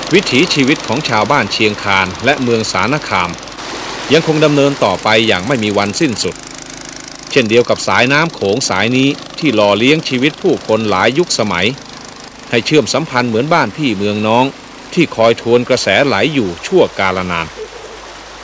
วิถีชีวิตของชาวบ้านเชียงคานและเมืองสารคามยังคงดำเนินต่อไปอย่างไม่มีวันสิ้นสุดเช่นเดียวกับสายน้ำโขงสายนี้ที่หล่อเลี้ยงชีวิตผู้คนหลายยุคสมัยให้เชื่อมสัมพันธ์เหมือนบ้านพี่เมืองน้องที่คอยทวนกระแสไหลอยู่ชั่วกาลนาน